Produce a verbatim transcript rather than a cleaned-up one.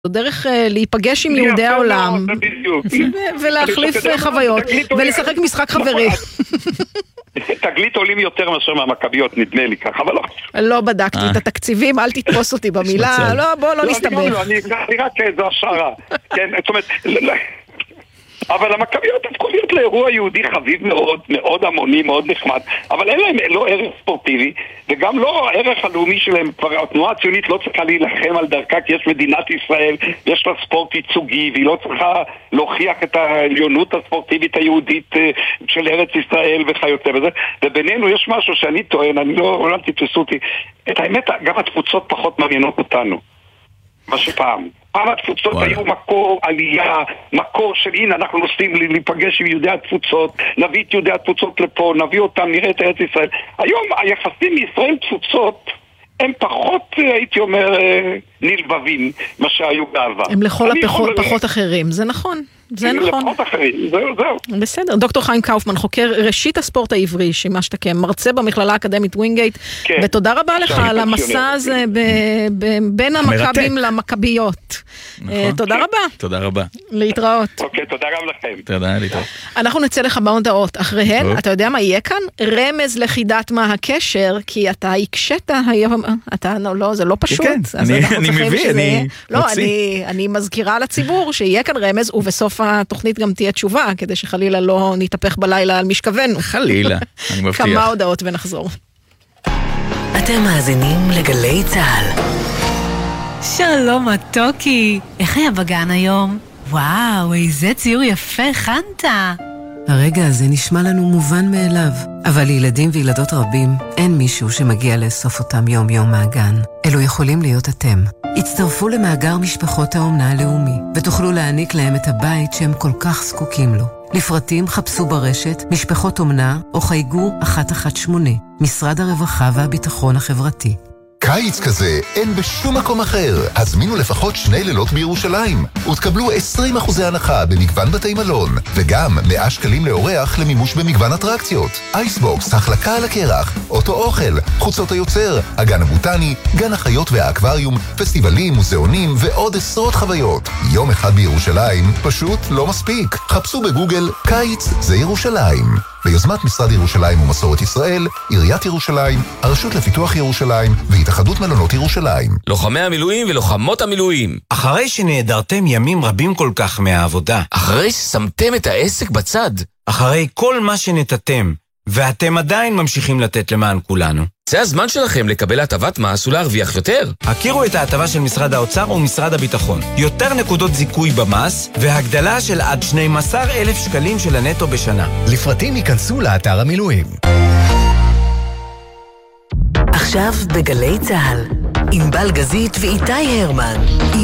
זו דרך להיפגש עם יהודי העולם, ולהחליף חוויות, ולשחק משחק חברי. תגלית עולים יותר מאשר מהמכביות, נדמה לי ככה, אבל לא. לא בדקתי את התקציבים, אל תתפוס אותי במילה, לא, בוא לא נסתבך. אני רק איזו השערה. כן, זאת אומרת, אבל המכביות הפכו להיות לאירוע יהודי חביב מאוד, מאוד המוני, מאוד נחמד, אבל אין להם לא ערך ספורטיבי, וגם לא הערך הלאומי שלהם. כבר התנועה הציונית לא צריכה להילחם על דרכה, כי יש מדינת ישראל, יש לה ספורט ייצוגי, והיא לא צריכה להוכיח את העליונות הספורטיבית היהודית של ארץ ישראל וכיוצא בזה. ובינינו יש משהו שאני טוען, אני לא, לא תתפסו אותי, את האמת, גם התפוצות פחות מעניינות אותנו, מה שפעם. פעם התפוצות היו מקור עלייה, מקור של הנה אנחנו נוסעים להיפגש עם יהודי התפוצות, נביא את יהודי התפוצות לפה, נביא אותם, נראה את ארץ ישראל. היום היחסים מישראל תפוצות הם פחות, הייתי אומר, נלבבים מה שהיו בעבר. הם לכל הפחות פחות אחרים, זה נכון. זה נכון. לפחות אחרים, זהו, זהו. בסדר. דוקטור חיים קאופמן, חוקר ראשית הספורט העברי, שמשתקם, מרצה במכללה האקדמית ווינגייט, ותודה רבה לך על המסע הזה בין המכבים למכביות. תודה רבה. תודה רבה. להתראות. אוקיי, תודה גם לכם. תודה, להתראות. אנחנו נצא לך בהודעות. אחריהן, אתה יודע מה יהיה כאן? רמז לחידת מה הקשר, כי אתה הקשת היום, אתה, לא, זה לא פשוט. אני מבין, אני מוציא. אני מזכירה לציבור שיהיה כאן רמז, ובסוף התוכנית גם תהיה תשובה, כדי שחלילה לא נתהפך בלילה על משכבנו. חלילה, אני מבטיח. כמה הודעות ונחזור. אתם מאזינים לגלי צהל. שלום מתוקי, איך היה בגן היום? וואו, איזה ציור יפה הכנת. הרגע הזה נשמע לנו מובן מאליו, אבל לילדים וילדות רבים אין מישהו שמגיע לאסוף אותם יום יום מהגן. אלו יכולים להיות אתם. הצטרפו למאגר משפחות האומנה הלאומי, ותוכלו להעניק להם את הבית שהם כל כך זקוקים לו. לפרטים חפשו ברשת משפחות אומנה או חייגו אחת אחת שמונה, משרד הרווחה והביטחון החברתי. קיץ כזה אין בשום מקום אחר. הזמינו לפחות שני לילות בירושלים ותקבלו עשרים אחוז הנחה במגוון בתי מלון, וגם מאה שקלים לאורח למימוש במגוון אטרקציות. אייסבוקס, החלקה על הקרח, אוטו אוכל, חוצות היוצר, הגן הבוטני, גן החיות והאקווריום, פסטיבלים, מוזיאונים ועוד עשרות חוויות. יום אחד בירושלים פשוט לא מספיק. חפשו בגוגל קיץ זה ירושלים. ביוזמת משרד ירושלים ומסורת ישראל, עיריית ירושלים, הרשות לפיתוח ירושלים והתאחדות מלונות ירושלים. לוחמי המילואים ולוחמות המילואים, אחרי שנעדרתם ימים רבים כל כך מהעבודה, אחרי ששמתם את העסק בצד, אחרי כל מה שנתתם, ואתם עדיין ממשיכים לתת למען כולנו, זה הזמן שלכם לקבל הטבת מס ולהרוויח יותר. הכירו את ההטבה של משרד האוצר ומשרד הביטחון. יותר נקודות זיכוי במס, והגדלה של עד שנים עשר אלף שקלים של הנטו בשנה. לפרטים ייכנסו לאתר המילואים. עכשיו בגלי צהל, עם בלגזית ואיתי הרמן.